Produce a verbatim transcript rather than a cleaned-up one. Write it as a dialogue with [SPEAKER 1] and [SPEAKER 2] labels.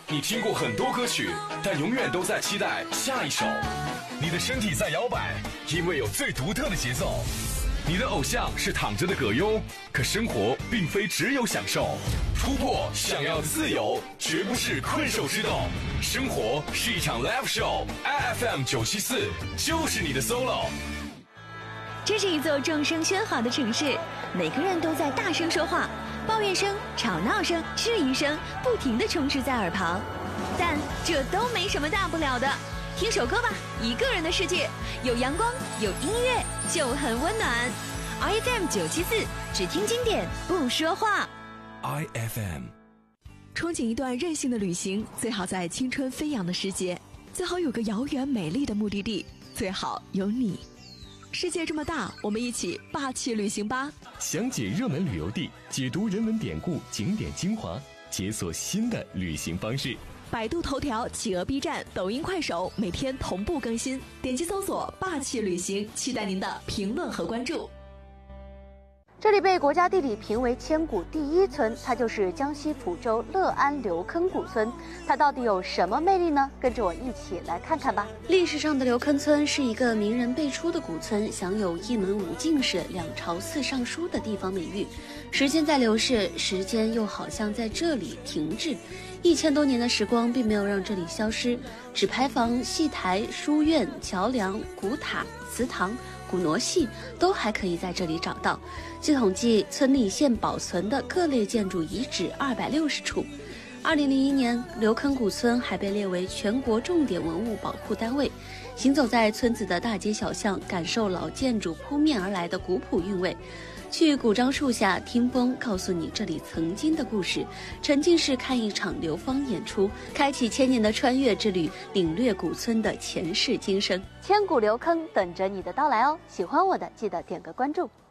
[SPEAKER 1] 你听过很多歌曲，但永远都在期待下一首。你的身体在摇摆，因为有最独特的节奏。你的偶像是躺着的葛优，可生活并非只有享受。突破想要的自由，绝不是困兽之斗。生活是一场 live show，I F M 九七四就是你的 solo。
[SPEAKER 2] 这是一座众声喧哗的城市，每个人都在大声说话，抱怨声、吵闹声、质疑声不停地充斥在耳旁。但这都没什么大不了的，听首歌吧，一个人的世界，有阳光，有音乐，就很温暖。I F M 九七四，只听经典，不说话。
[SPEAKER 1] I F M。
[SPEAKER 3] 憧憬一段任性的旅行，最好在青春飞扬的时节，最好有个遥远美丽的目的地，最好有你。世界这么大，我们一起霸气旅行吧！
[SPEAKER 4] 详解热门旅游地，解读人文典故、景点精华，解锁新的旅行方式。
[SPEAKER 3] 百度头条、企鹅 B 站、抖音、快手每天同步更新，点击搜索“霸气旅行”，期待您的评论和关注。
[SPEAKER 5] 这里被国家地理评为千古第一村，它就是江西蒲州乐安刘坑古村。它到底有什么魅力呢？跟着我一起来看看吧。
[SPEAKER 6] 历史上的刘坑村是一个名人辈出的古村，享有一门五进士、两朝四尚书的地方美誉。时间在流逝，时间又好像在这里停滞。一千多年的时光并没有让这里消失，纸牌坊、戏台、书院、桥梁、古塔、祠堂、古傩戏都还可以在这里找到。据统计，村里现保存的各类建筑遗址二百六十处。二零零一年，刘坑古村还被列为全国重点文物保护单位。行走在村子的大街小巷，感受老建筑扑面而来的古朴韵味。去古樟树下听风，告诉你这里曾经的故事；沉浸式看一场流芳演出，开启千年的穿越之旅，领略古村的前世今生。
[SPEAKER 5] 千古刘坑等着你的到来哦！喜欢我的记得点个关注。